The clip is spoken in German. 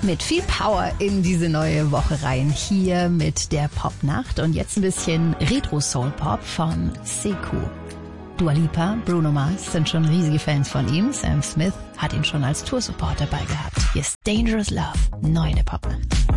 mit viel Power in diese neue Woche rein. Hier mit der Popnacht und jetzt ein bisschen Retro-Soul-Pop von Sekou. Dua Lipa, Bruno Mars sind schon riesige Fans von ihm. Sam Smith hat ihn schon als Toursupport dabei gehabt. Hier ist Dangerous Love, neu in der Popnacht.